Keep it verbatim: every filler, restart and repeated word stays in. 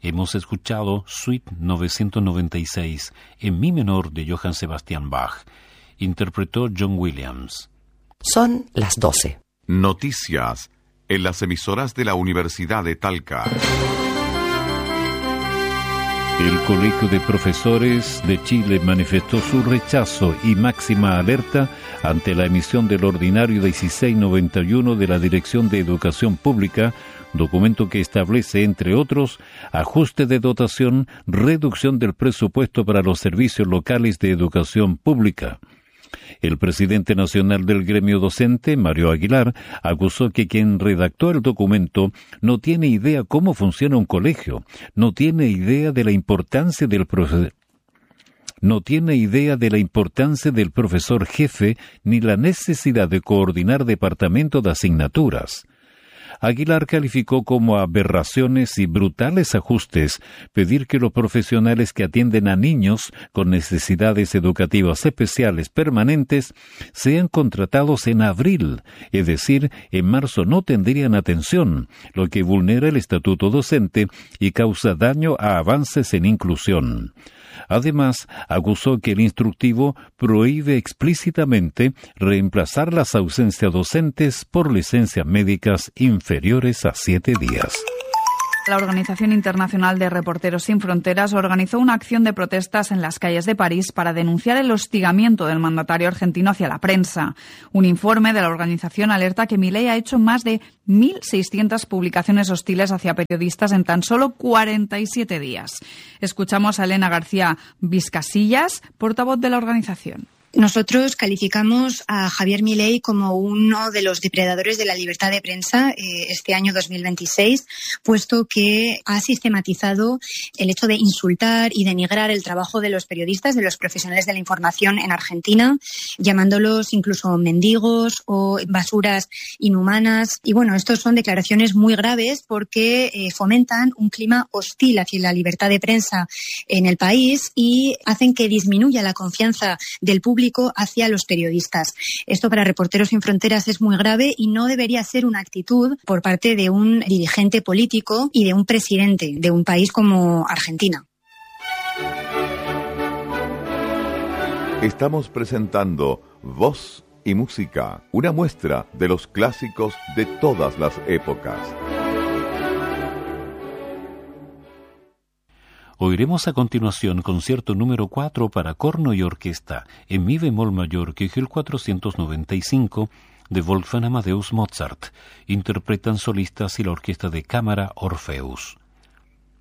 hemos escuchado Suite novecientos noventa y seis en mi menor de Johann Sebastian Bach. Interpretó John Williams. Son las doce. Noticias en las emisoras de la Universidad de Talca. El Colegio de Profesores de Chile manifestó su rechazo y máxima alerta ante la emisión del ordinario dieciséis noventa y uno de la Dirección de Educación Pública, documento que establece, entre otros, ajuste de dotación, reducción del presupuesto para los servicios locales de educación pública. El presidente nacional del gremio docente, Mario Aguilar, acusó que quien redactó el documento no tiene idea cómo funciona un colegio, no tiene idea de la importancia del profesor, no tiene idea de la importancia del profesor jefe ni la necesidad de coordinar departamento de asignaturas. Aguilar calificó como aberraciones y brutales ajustes pedir que los profesionales que atienden a niños con necesidades educativas especiales permanentes sean contratados en abril, es decir, en marzo no tendrían atención, lo que vulnera el estatuto docente y causa daño a avances en inclusión. Además, acusó que el instructivo prohíbe explícitamente reemplazar las ausencias docentes por licencias médicas inferiores a siete días. La Organización Internacional de Reporteros Sin Fronteras organizó una acción de protestas en las calles de París para denunciar el hostigamiento del mandatario argentino hacia la prensa. Un informe de la organización alerta que Milei ha hecho más de mil seiscientas publicaciones hostiles hacia periodistas en tan solo cuarenta y siete días. Escuchamos a Elena García Vizcasillas, portavoz de la organización. Nosotros calificamos a Javier Milei como uno de los depredadores de la libertad de prensa eh, este año dos mil veintiséis, puesto que ha sistematizado el hecho de insultar y denigrar el trabajo de los periodistas, de los profesionales de la información en Argentina, llamándolos incluso mendigos o basuras inhumanas. Y bueno, estos son declaraciones muy graves porque eh, fomentan un clima hostil hacia la libertad de prensa en el país y hacen que disminuya la confianza del público hacia los periodistas. Esto para Reporteros Sin Fronteras es muy grave y no debería ser una actitud por parte de un dirigente político y de un presidente de un país como Argentina. Estamos presentando Voz y Música, una muestra de los clásicos de todas las épocas. Oiremos a continuación concierto número cuatro para corno y orquesta en mi bemol mayor que G cuatrocientos noventa y cinco de Wolfgang Amadeus Mozart. Interpretan solistas y la orquesta de cámara Orpheus.